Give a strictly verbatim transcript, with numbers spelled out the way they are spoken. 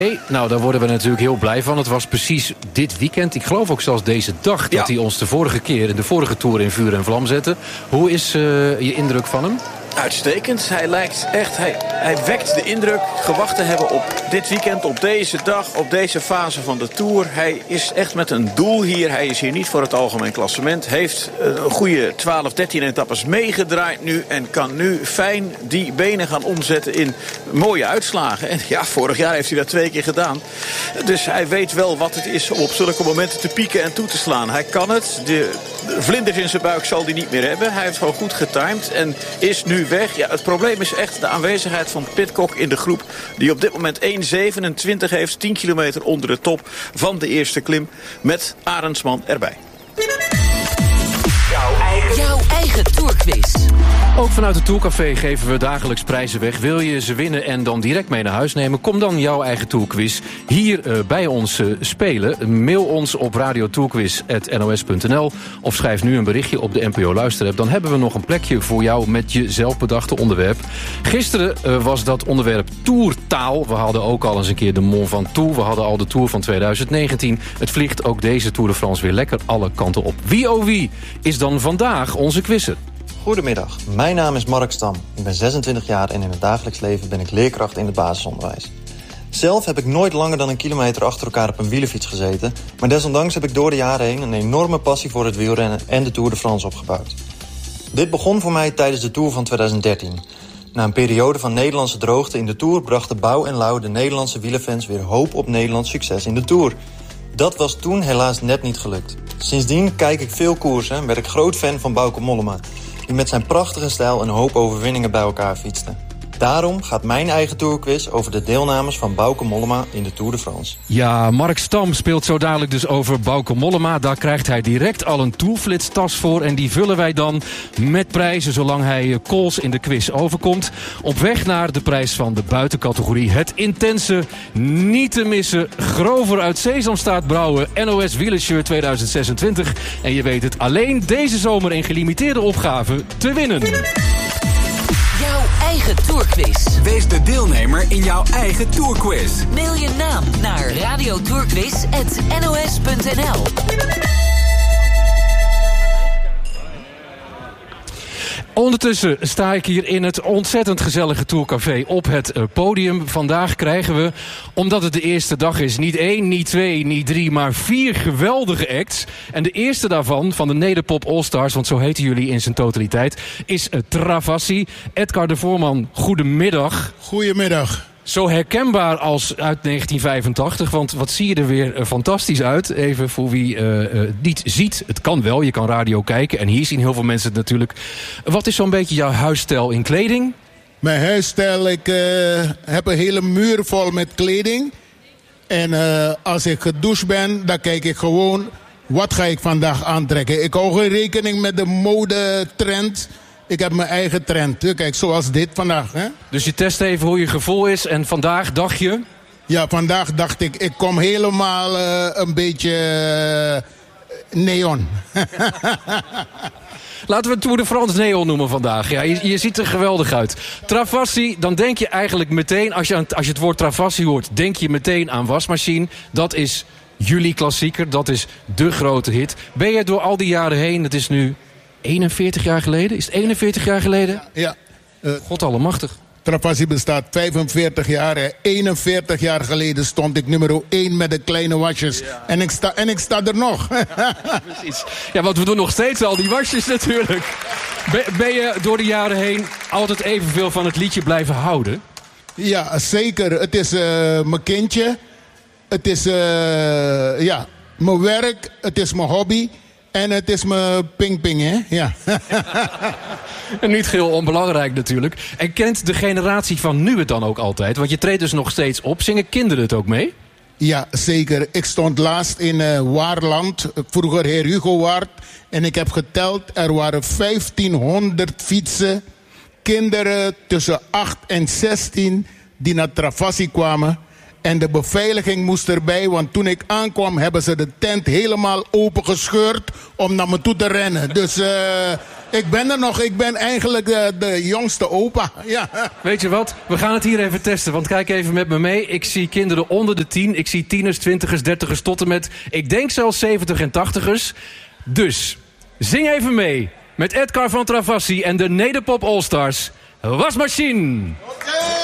Hey, nou, daar worden we natuurlijk heel blij van. Het was precies dit weekend, ik geloof ook zelfs deze dag... dat ja. hij ons de vorige keer in de vorige Tour in vuur en vlam zette. Hoe is uh, je indruk van hem? Uitstekend. Hij lijkt echt, hij, hij wekt de indruk gewacht te hebben op dit weekend, op deze dag, op deze fase van de Tour. Hij is echt met een doel hier. Hij is hier niet voor het algemeen klassement. Heeft een goede twaalf, dertien etappes meegedraaid nu en kan nu fijn die benen gaan omzetten in mooie uitslagen. En ja, vorig jaar heeft hij dat twee keer gedaan. Dus hij weet wel wat het is om op zulke momenten te pieken en toe te slaan. Hij kan het. De, de vlinders in zijn buik zal hij niet meer hebben. Hij heeft gewoon goed getimed en is nu weg. Ja, het probleem is echt de aanwezigheid van Pidcock in de groep, die op dit moment één zevenentwintig heeft, tien kilometer onder de top van de eerste klim, met Arendsman erbij. Jouw eigen, Jouw eigen Tourquiz. Ook vanuit het Tourcafé geven we dagelijks prijzen weg. Wil je ze winnen en dan direct mee naar huis nemen? Kom dan jouw eigen Tourquiz hier uh, bij ons uh, spelen. Mail ons op radiotourquiz apenstaartje n o s punt n l of schrijf nu een berichtje op de N P O Luisterapp. Dan hebben we nog een plekje voor jou met je zelfbedachte onderwerp. Gisteren uh, was dat onderwerp toertaal. We hadden ook al eens een keer de Mont Ventoux. We hadden al de Tour van twintig negentien. Het vliegt ook deze Tour de France weer lekker alle kanten op. Wie oh wie is dan vandaag onze quizzer? Goedemiddag, mijn naam is Mark Stam. Ik ben zesentwintig jaar en in het dagelijks leven ben ik leerkracht in het basisonderwijs. Zelf heb ik nooit langer dan een kilometer achter elkaar op een wielerfiets gezeten, maar desondanks heb ik door de jaren heen een enorme passie voor het wielrennen en de Tour de France opgebouwd. Dit begon voor mij tijdens de Tour van twintig dertien. Na een periode van Nederlandse droogte in de Tour brachten Bouw en Lau de Nederlandse wielerfans weer hoop op Nederlands succes in de Tour. Dat was toen helaas net niet gelukt. Sindsdien kijk ik veel koersen en werd ik groot fan van Bauke Mollema, die met zijn prachtige stijl een hoop overwinningen bij elkaar fietste. Daarom gaat mijn eigen tourquiz over de deelnames van Bauke Mollema in de Tour de France. Ja, Mark Stam speelt zo dadelijk dus over Bauke Mollema. Daar krijgt hij direct al een tourflitstas voor. En die vullen wij dan met prijzen zolang hij calls in de quiz overkomt. Op weg naar de prijs van de buitencategorie. Het intense, niet te missen, Grover uit Sesamstraat brouwen N O S Wielershirt twintig zesentwintig. En je weet het, alleen deze zomer in gelimiteerde opgave te winnen. Jouw eigen Tourquiz. Wees de deelnemer in jouw eigen Tourquiz. Mail je naam naar radiotourquiz apenstaartje n o s punt n l. Ondertussen sta ik hier in het ontzettend gezellige Tourcafé op het uh, podium. Vandaag krijgen we, omdat het de eerste dag is, niet één, niet twee, niet drie, maar vier geweldige acts. En de eerste daarvan, van de Nederpop All-Stars, want zo heten jullie in zijn totaliteit, is uh, Travassi. Edgar de Voorman, goedemiddag. Goedemiddag. Zo herkenbaar als uit negentien vijfentachtig, want wat zie je er weer uh, fantastisch uit. Even voor wie uh, uh, niet ziet, het kan wel, je kan radio kijken. En hier zien heel veel mensen het natuurlijk. Wat is zo'n beetje jouw huisstijl in kleding? Mijn huisstijl, ik uh, heb een hele muur vol met kleding. En uh, als ik gedoucht ben, dan kijk ik gewoon, wat ga ik vandaag aantrekken? Ik hou geen rekening met de modetrend. Ik heb mijn eigen trend. Kijk, zoals dit vandaag. Hè? Dus je test even hoe je gevoel is. En vandaag dacht je? Ja, vandaag dacht ik, ik kom helemaal uh, een beetje uh, neon. Laten we het Tour de France neon noemen vandaag. Ja, je, je ziet er geweldig uit. Travassi, dan denk je eigenlijk meteen, als je, aan, als je het woord Travassi hoort, denk je meteen aan wasmachine. Dat is jullie klassieker. Dat is de grote hit. Ben je door al die jaren heen, het is nu eenenveertig jaar geleden? Is het eenenveertig jaar geleden? Ja. Uh, God allemachtig. Travassi bestaat vijfenveertig jaar. Hè. eenenveertig jaar geleden stond ik nummer één met de kleine wasjes. Ja. En, ik sta, en ik sta er nog. Precies. Ja, want we doen nog steeds al die wasjes natuurlijk. Ben, ben je door de jaren heen altijd evenveel van het liedje blijven houden? Ja, zeker. Het is uh, mijn kindje. Het is uh, ja, mijn werk. Het is mijn hobby. En het is mijn ping-ping, hè? Ja. En niet heel onbelangrijk natuurlijk. En kent de generatie van nu het dan ook altijd? Want je treedt dus nog steeds op. Zingen kinderen het ook mee? Ja, zeker. Ik stond laatst in uh, Waarland, vroeger heer Hugo Waard. En ik heb geteld, er waren vijftienhonderd fietsen. Kinderen tussen acht en zestien die naar Travassi kwamen. En de beveiliging moest erbij, want toen ik aankwam hebben ze de tent helemaal opengescheurd om naar me toe te rennen. Dus uh, Ik ben er nog. Ik ben eigenlijk de, de jongste opa. Ja. Weet je wat? We gaan het hier even testen. Want kijk even met me mee. Ik zie kinderen onder de tien. Ik zie tieners, twintigers, dertigers tot en met... ik denk zelfs zeventig en tachtigers. Dus, zing even mee. Met Edgar van Travassi en de Nederpop Allstars. Wasmachine. Oké.